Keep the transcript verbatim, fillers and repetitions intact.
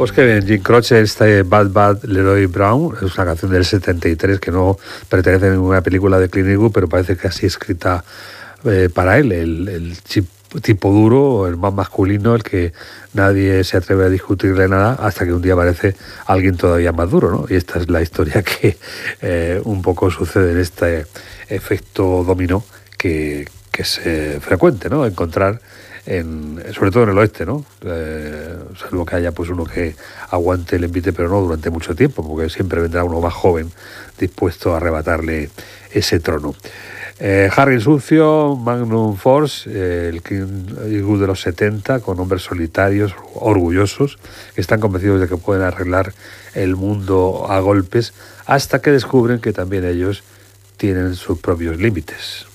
Pues que bien, Jim Croce, este Bad Bad Leroy Brown, es una canción del setenta y tres que no pertenece a ninguna película de Clint Eastwood, pero parece que así escrita eh, para él, el, el chip, tipo duro, el más masculino, el que nadie se atreve a discutirle nada hasta que un día aparece alguien todavía más duro, ¿no? Y esta es la historia que eh, un poco sucede en este efecto dominó que, que es eh, frecuente, ¿no? Encontrar En, sobre todo en el oeste, ¿no? Eh, salvo que haya pues uno que aguante el envite, pero no durante mucho tiempo, porque siempre vendrá uno más joven dispuesto a arrebatarle ese trono. Eh, Harry Sucio, Magnum Force, eh, el King Eastwood de los setenta, con hombres solitarios, orgullosos, que están convencidos de que pueden arreglar el mundo a golpes, hasta que descubren que también ellos tienen sus propios límites.